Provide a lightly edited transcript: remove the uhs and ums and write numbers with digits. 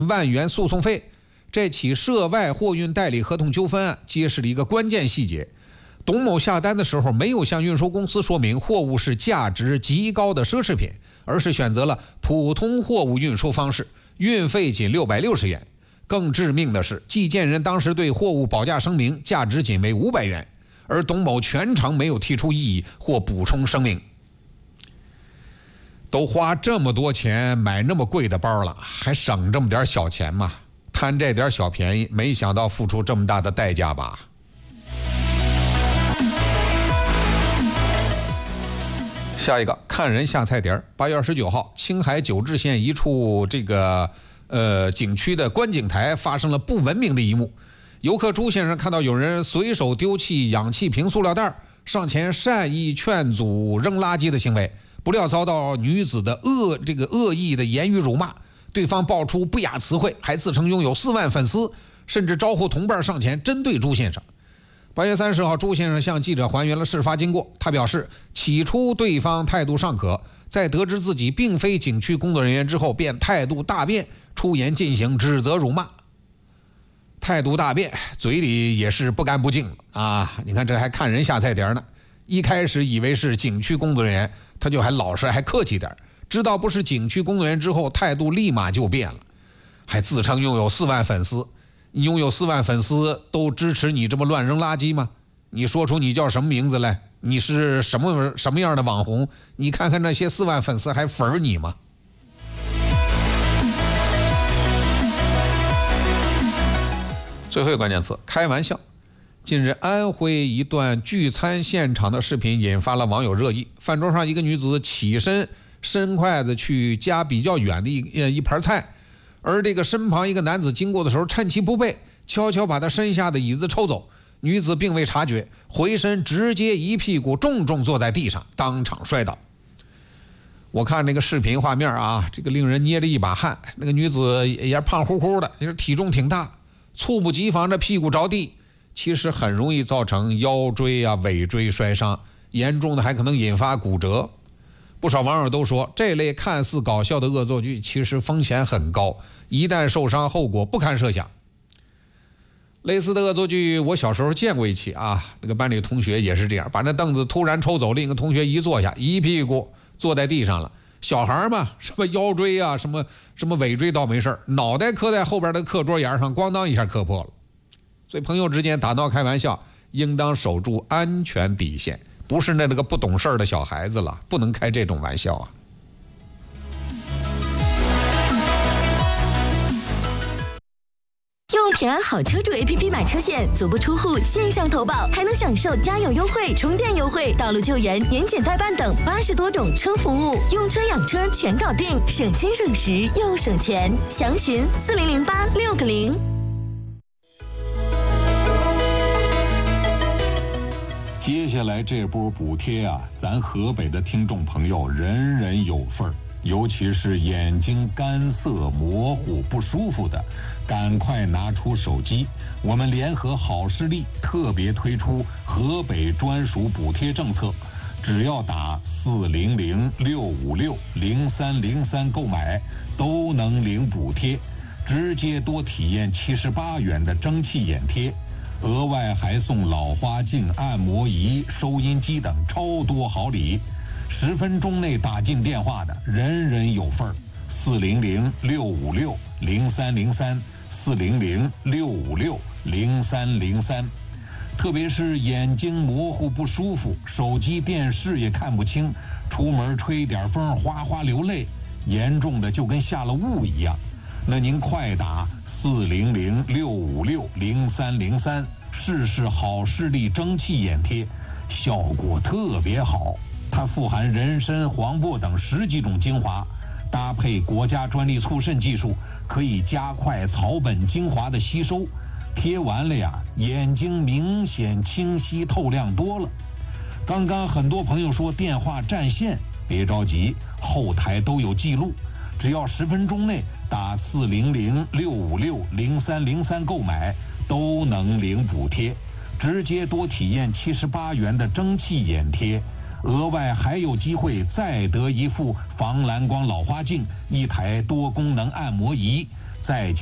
万元诉讼费。这起涉外货运代理合同纠纷案揭示了一个关键细节：董某下单的时候没有向运输公司说明货物是价值极高的奢侈品，而是选择了普通货物运输方式，运费仅660元。更致命的是，寄件人当时对货物保价声明价值仅为500元，而董某全程没有提出异议或补充声明。都花这么多钱买那么贵的包了，还省这么点小钱吗？贪这点小便宜，没想到付出这么大的代价吧。下一个看人下菜碟。8月29号，青海九治县一处景区的观景台发生了不文明的一幕。游客朱先生看到有人随手丢弃氧气瓶、塑料袋，上前善意劝阻扔垃圾的行为，不料遭到女子的恶意的言语辱骂。对方爆出不雅词汇，还自称拥有4万粉丝，甚至招呼同伴上前针对朱先生。8月30号，朱先生向记者还原了事发经过。他表示，起初对方态度尚可，在得知自己并非景区工作人员之后，便态度大变，出言进行指责辱骂。态度大变，嘴里也是不干不净啊！你看这还看人下菜碟呢。一开始以为是景区工作人员，他就还老实还客气点，知道不是景区工作人员之后，态度立马就变了，还自称拥有4万粉丝。你拥有4万粉丝都支持你这么乱扔垃圾吗？你说出你叫什么名字来？你是什么样的网红？你看看那些4万粉丝还粉你吗？最后一个关键词，开玩笑。近日，安徽一段聚餐现场的视频引发了网友热议。饭桌上，一个女子起身伸筷子去夹比较远的一盘菜，而这个身旁一个男子经过的时候，趁其不备，悄悄把他身下的椅子抽走。女子并未察觉，回身直接一屁股重重坐在地上，当场摔倒。我看那个视频画面啊，这个令人捏着一把汗。那个女子也胖乎乎的，就是体重挺大，猝不及防这屁股着地，其实很容易造成腰椎啊、尾椎摔伤，严重的还可能引发骨折。不少网友都说，这类看似搞笑的恶作剧其实风险很高，一旦受伤，后果不堪设想。类似的恶作剧我小时候见过一起啊，那个班里同学也是这样，把那凳子突然抽走，另一个同学一坐下，一屁股坐在地上了。小孩嘛，什么腰椎啊，什么尾椎倒没事，脑袋磕在后边的课桌沿上，咣当一下磕破了。所以朋友之间打闹开玩笑，应当守住安全底线，不是那个不懂事的小孩子了，不能开这种玩笑啊。 用平安好车主 APP 买车险，足不出户线上投保，还能享受加油优惠、充电优惠、道路救援、年检代办等80多种车服务，用车养车全搞定，省心省时又省钱。详询4008-6个0。 接下来这波补贴啊，咱河北的听众朋友人人有份儿。尤其是眼睛干涩、模糊、不舒服的，赶快拿出手机，我们联合好视力特别推出河北专属补贴政策，只要打400-656-0303购买，都能领补贴，直接多体验78元的蒸汽眼贴，额外还送老花镜、按摩仪、收音机等超多好礼。10分钟内打进电话的，人人有份儿。400-656-0303，400-656-0303。特别是眼睛模糊不舒服，手机电视也看不清，出门吹点风哗哗流泪，严重的就跟下了雾一样。那您快打400-656-0303，试试好视力蒸汽眼贴，效果特别好。它富含人参、黄柏等10几种精华，搭配国家专利促渗技术，可以加快草本精华的吸收。贴完了呀，眼睛明显清晰透亮多了。刚刚很多朋友说电话占线，别着急，后台都有记录。只要10分钟内打400-656-0303购买，都能领补贴，直接多体验78元的蒸汽眼贴。额外还有机会再得一副防蓝光老花镜，一台多功能按摩仪， 再